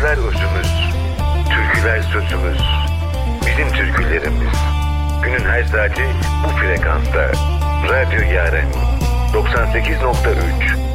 Sözler özümüz, türküler sözümüz. Bizim türkülerimiz. Günün her saati bu frekansta. Radyo Yaren 98.3